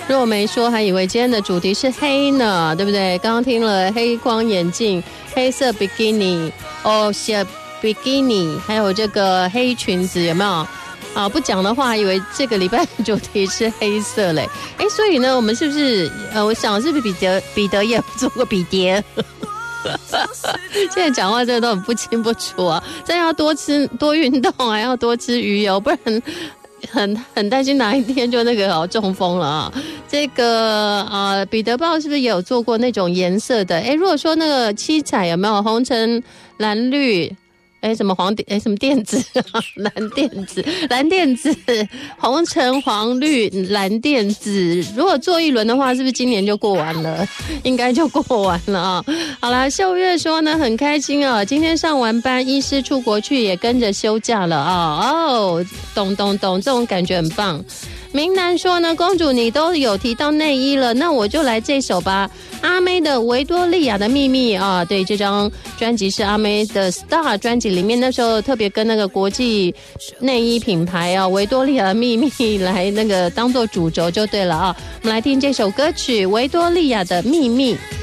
若没说还以为今天的主题是黑呢，对不对？刚刚听了黑框眼镜、黑色比基尼、小比基尼，还有这个黑裙子，有没有？啊，不讲的话，还以为这个礼拜的主题是黑色嘞。哎，所以呢，我们是不是我想是不是彼得也做过笔蝶？现在讲话真的都很不清不楚啊！真要多吃多运动，还要多吃鱼油，不然很担心哪一天就那个中风了啊！这个彼得豹是不是也有做过那种颜色的？哎，如果说那个七彩有没有红橙蓝绿？什么什么电子啊，蓝电子，红橙黄绿蓝电子。如果做一轮的话，是不是今年就过完了？应该就过完了啊。好啦，秀月说呢很开心啊，今天上完班，医师出国去也跟着休假了啊。懂，这种感觉很棒。明南说呢，公主你都有提到内衣了，那我就来这首吧。阿妹的《维多利亚的秘密》啊，对，这张专辑是阿妹的 Star 专辑里面，那时候特别跟那个国际内衣品牌啊维多利亚的秘密来那个当做主轴就对了啊。我们来听这首歌曲《维多利亚的秘密》。